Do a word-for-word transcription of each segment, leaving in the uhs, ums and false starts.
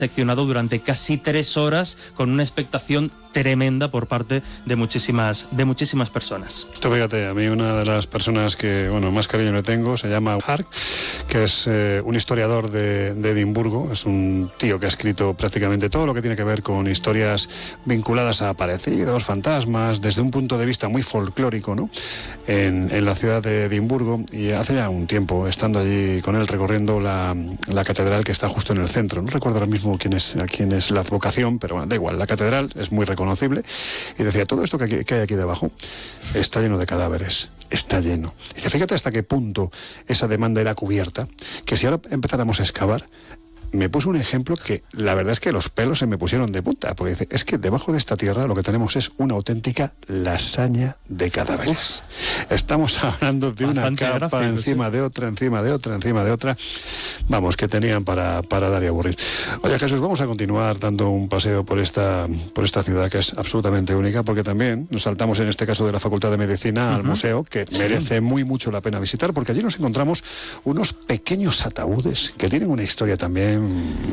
seccionado durante casi tres horas con una expectación tremenda por parte de muchísimas de muchísimas personas. Tú fíjate, a mí una de las personas que, bueno, más cariño le tengo se llama Hark, que es eh, un historiador de, de Edimburgo. Es un tío que ha escrito prácticamente todo lo que tiene que ver con historias vinculadas a aparecidos, fantasmas, desde un punto de vista muy folclórico, ¿no? En, en la ciudad de Edimburgo, y hace ya un tiempo estando allí con él recorriendo la, la catedral que está justo en el centro. No recuerdo ahora mismo quién es, quién es la advocación, pero bueno, da igual, la catedral es muy reconocible. Conocible, y decía, todo esto que, aquí, que hay aquí debajo está lleno de cadáveres, está lleno. Y dice, fíjate hasta qué punto esa demanda era cubierta, que si ahora empezáramos a excavar, me puso un ejemplo que la verdad es que los pelos se me pusieron de punta, porque dice, es que debajo de esta tierra lo que tenemos es una auténtica lasaña de cadáveres. Uf. Estamos hablando de Bastante una capa gráfico, encima sí. de otra, encima de otra, encima de otra. Vamos, que tenían para, para dar y aburrir. Oye, Jesús, vamos a continuar dando un paseo por esta, por esta ciudad que es absolutamente única, porque también nos saltamos en este caso de la Facultad de Medicina uh-huh. al museo, que sí. merece muy mucho la pena visitar, porque allí nos encontramos unos pequeños ataúdes que tienen una historia también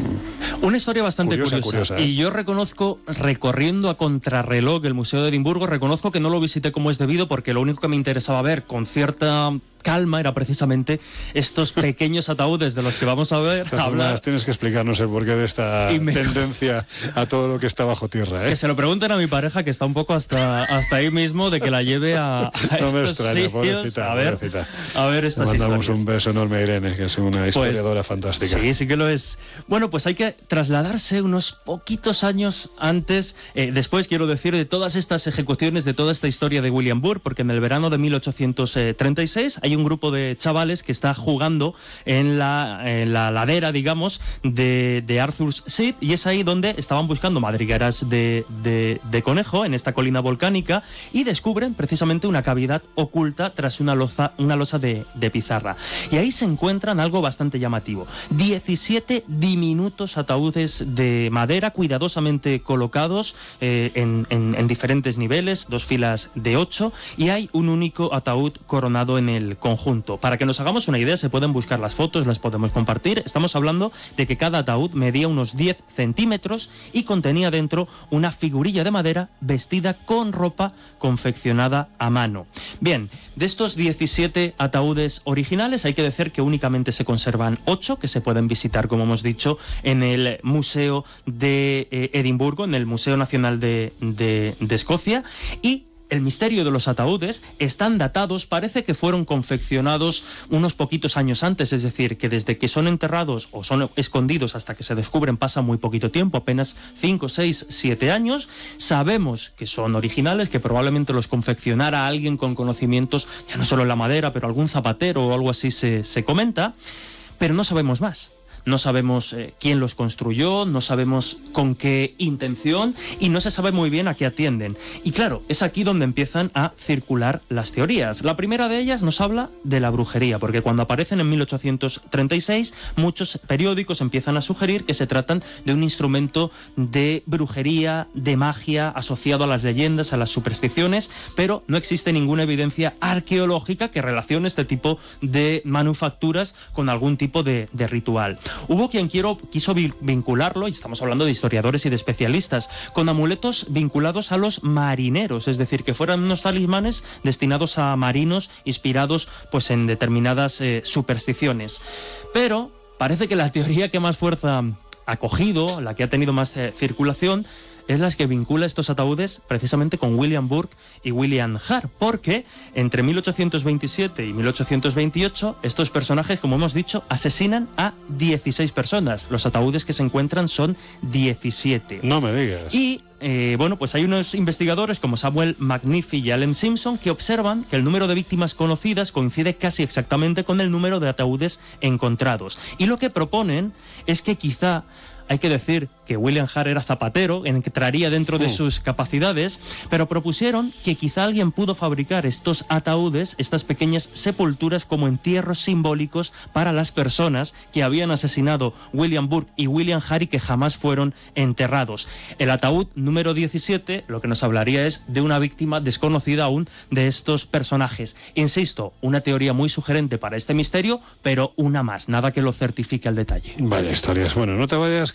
Una historia bastante curiosa, curiosa, curiosa ¿eh? Y yo reconozco, recorriendo a contrarreloj el Museo de Edimburgo, reconozco que no lo visité como es debido, porque lo único que me interesaba ver con cierta calma era precisamente estos pequeños ataúdes de los que vamos a ver. Hablar. Tienes que explicarnos el porqué de esta me... tendencia a todo lo que está bajo tierra, ¿eh? Que se lo pregunten a mi pareja, que está un poco hasta, hasta ahí mismo, de que la lleve a, a no estos me extraña, sitios. Pobrecita, a ver, pobrecita. A ver estas Le mandamos historias. un beso enorme a Irene, que es una historiadora pues, fantástica. Sí, sí que lo es. Bueno, pues hay que trasladarse unos poquitos años antes, eh, después quiero decir, de todas estas ejecuciones, de toda esta historia de William Burke, porque en el verano de mil ochocientos treinta y seis hay un grupo de chavales que está jugando en la, en la ladera, digamos, de, de Arthur's Seat, y es ahí donde estaban buscando madrigueras de, de, de conejo en esta colina volcánica, y descubren precisamente una cavidad oculta tras una losa, una losa de, de pizarra. Y ahí se encuentran algo bastante llamativo: diecisiete diminutos ataúdes de madera cuidadosamente colocados eh, en, en, en diferentes niveles, dos filas de ocho, y hay un único ataúd coronado en el conjunto. Para que nos hagamos una idea, se pueden buscar las fotos, las podemos compartir. Estamos hablando de que cada ataúd medía unos diez centímetros y contenía dentro una figurilla de madera vestida con ropa confeccionada a mano. Bien, de estos diecisiete ataúdes originales hay que decir que únicamente se conservan ocho, que se pueden visitar, como hemos dicho, en el Museo de eh, Edimburgo, en el Museo Nacional de, de, de Escocia, y el misterio de los ataúdes están datados, parece que fueron confeccionados unos poquitos años antes, es decir, que desde que son enterrados o son escondidos hasta que se descubren pasa muy poquito tiempo, apenas cinco, seis, siete años. Sabemos que son originales, que probablemente los confeccionara alguien con conocimientos, ya no solo en la madera, pero algún zapatero o algo así se, se comenta, pero no sabemos más. No sabemos eh, quién los construyó, no sabemos con qué intención y no se sabe muy bien a qué atienden. Y claro, es aquí donde empiezan a circular las teorías. La primera de ellas nos habla de la brujería, porque cuando aparecen en mil ochocientos treinta y seis, muchos periódicos empiezan a sugerir que se tratan de un instrumento de brujería, de magia, asociado a las leyendas, a las supersticiones, pero no existe ninguna evidencia arqueológica que relacione este tipo de manufacturas con algún tipo de, de ritual. Hubo quien quiero, quiso vincularlo, y estamos hablando de historiadores y de especialistas, con amuletos vinculados a los marineros, es decir, que fueran unos talismanes destinados a marinos inspirados pues en determinadas eh, supersticiones. Pero parece que la teoría que más fuerza ha cogido, la que ha tenido más eh, circulación, es la que vincula estos ataúdes precisamente con William Burke y William Hart, porque entre mil ochocientos veintisiete y mil ochocientos veintiocho estos personajes, como hemos dicho, asesinan a dieciséis personas. Los ataúdes que se encuentran son diecisiete. No me digas. Y Eh, bueno, pues hay unos investigadores como Samuel McNiffy y Allen Simpson que observan que el número de víctimas conocidas coincide casi exactamente con el número de ataúdes encontrados. Y lo que proponen es que quizá, hay que decir que William Hart era zapatero, entraría dentro de sus capacidades, pero propusieron que quizá alguien pudo fabricar estos ataúdes, estas pequeñas sepulturas, como entierros simbólicos para las personas que habían asesinado William Burke y William Hart y que jamás fueron enterrados. El ataúd número diecisiete lo que nos hablaría es de una víctima desconocida aún de estos personajes. Insisto, una teoría muy sugerente para este misterio, pero una más, nada que lo certifique al detalle. Vaya historias. Bueno, no te vayas,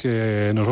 que nos